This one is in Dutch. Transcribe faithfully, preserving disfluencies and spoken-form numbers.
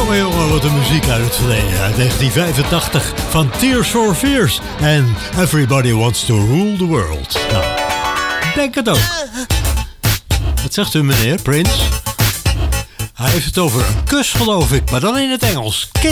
Jongen, jongen, wat een muziek uit het verleden. Uit negentien vijfentachtig van Tears for Fears. En Everybody Wants to Rule the World. Nou, denk het ook. Wat zegt u, meneer Prince? Hij heeft het over een kus, geloof ik, maar dan in het Engels. Kiss.